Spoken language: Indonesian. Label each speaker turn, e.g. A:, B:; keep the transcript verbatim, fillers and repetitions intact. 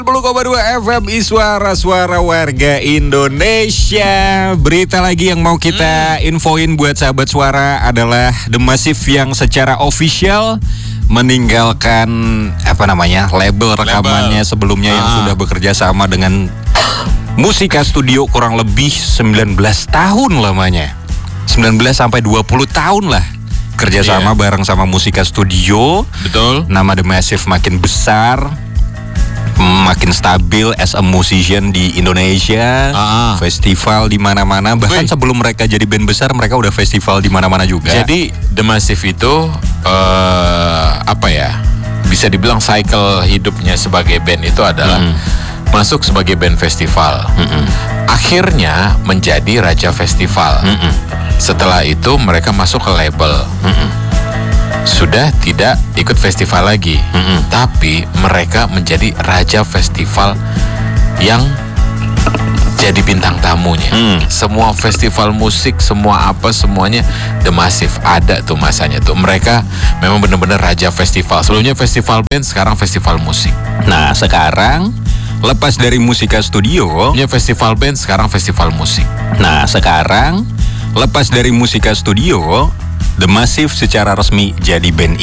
A: sepuluh koma dua F M Suara-suara warga Indonesia. Berita lagi yang mau kita infoin buat sahabat suara adalah The Massive yang secara official meninggalkan apa namanya label rekamannya sebelumnya ah. yang sudah bekerja sama dengan Musika Studio kurang lebih sembilan belas tahun lamanya. sembilan belas sampai dua puluh tahun lah kerjasama yeah. bareng sama Musika Studio.
B: Betul.
A: Nama The Massive makin besar, makin stabil as a musician di Indonesia.
B: Ah.
A: Festival di mana-mana. Bahkan Wih. sebelum mereka jadi band besar, mereka udah festival di mana-mana juga.
B: Jadi The Massive itu uh, apa ya? Bisa dibilang cycle hidupnya sebagai band itu adalah mm. masuk sebagai band festival. Mm-mm. Akhirnya menjadi raja festival. Mm-mm. Setelah itu mereka masuk ke label. Mm-mm. Sudah tidak ikut festival lagi. Mm-mm. Tapi mereka menjadi raja festival yang jadi bintang tamunya. Mm. Semua festival musik, semua apa, semuanya The Massive ada tuh masanya tuh. Mereka memang benar-benar raja festival. Sebelumnya festival band, sekarang festival musik.
A: Nah sekarang lepas dari Musika Studio,
B: ya festival band, sekarang festival musik.
A: Nah sekarang lepas dari Musika Studio, The Massive secara resmi jadi band